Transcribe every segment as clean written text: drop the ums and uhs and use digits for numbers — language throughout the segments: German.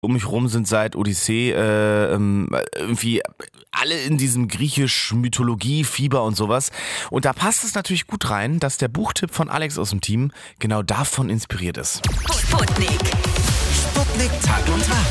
Um mich rum sind seit Odyssee irgendwie alle in diesem griechisch-Mythologie-Fieber und sowas. Und da passt es natürlich gut rein, dass der Buchtipp von Alex aus dem Team genau davon inspiriert ist. Sputnik. Sputnik Tag und Tag.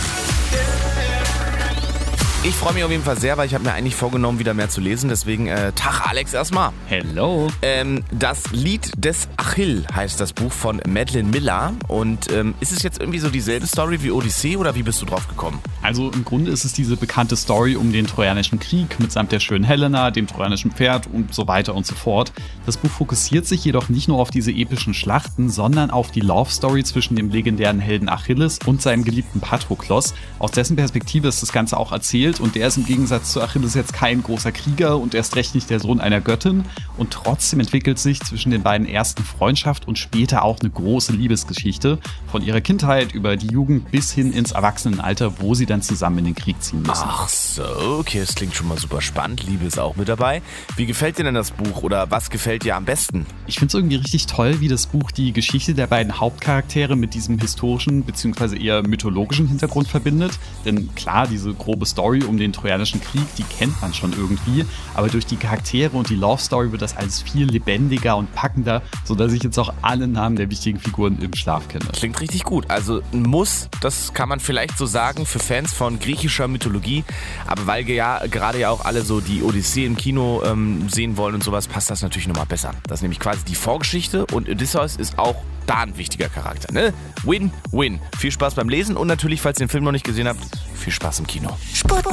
Ich freue mich auf jeden Fall sehr, weil ich habe mir eigentlich vorgenommen, wieder mehr zu lesen. Deswegen Tag Alex erstmal. Hello. Das Lied des Achill heißt das Buch von Madeline Miller. Und ist es jetzt irgendwie so dieselbe Story wie Odyssee oder wie bist du drauf gekommen? Also im Grunde ist es diese bekannte Story um den Trojanischen Krieg mitsamt der schönen Helena, dem trojanischen Pferd und so weiter und so fort. Das Buch fokussiert sich jedoch nicht nur auf diese epischen Schlachten, sondern auf die Love-Story zwischen dem legendären Helden Achilles und seinem geliebten Patroklos. Aus dessen Perspektive ist das Ganze auch erzählt und der ist im Gegensatz zu Achilles jetzt kein großer Krieger und erst recht nicht der Sohn einer Göttin. Und trotzdem entwickelt sich zwischen den beiden ersten Freundschaft und später auch eine große Liebesgeschichte. Von ihrer Kindheit über die Jugend bis hin ins Erwachsenenalter, wo sie dann zusammen in den Krieg ziehen müssen. Ach so, okay, das klingt schon mal super spannend. Liebe ist auch mit dabei. Wie gefällt dir denn das Buch oder was gefällt dir am besten? Ich finde es irgendwie richtig toll, wie das Buch die Geschichte der beiden Hauptcharaktere mit diesem historischen bzw. eher mythologischen Hintergrund verbindet. Denn klar, diese grobe Story um den Trojanischen Krieg, die kennt man schon irgendwie. Aber durch die Charaktere und die Love Story wird das alles viel lebendiger und packender, sodass ich jetzt auch alle Namen der wichtigen Figuren im Schlaf kenne. Klingt richtig gut. Also ein Muss, das kann man vielleicht so sagen, für Fans von griechischer Mythologie. Aber weil wir ja gerade ja auch alle so die Odyssee im Kino sehen wollen und sowas, passt das natürlich nochmal besser. Das ist nämlich quasi die Vorgeschichte und Odysseus ist auch da ein wichtiger Charakter. Ne? Win-win. Viel Spaß beim Lesen und natürlich, falls ihr den Film noch nicht gesehen habt, viel Spaß im Kino.